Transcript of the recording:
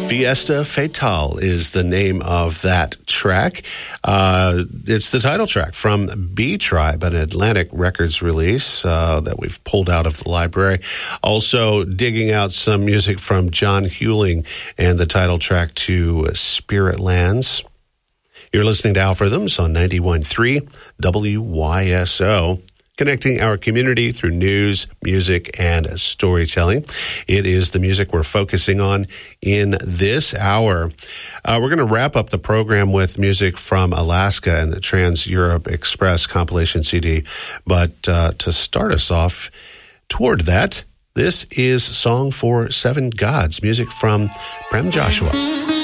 Fiesta Fatale is the name of that track. It's the title track from B Tribe, an Atlantic Records release that we've pulled out of the library. Also digging out some music from John Hewling and the title track to Spirit Lands. You're listening to Algorithms on 91.3 WYSO. Connecting our community through news, music, and storytelling. It is the music we're focusing on in this hour. We're going to wrap up the program with music from Alaska and the Trans-Europe Express compilation CD. But to start us off toward that, this is Song for Seven Gods, music from Prem Joshua.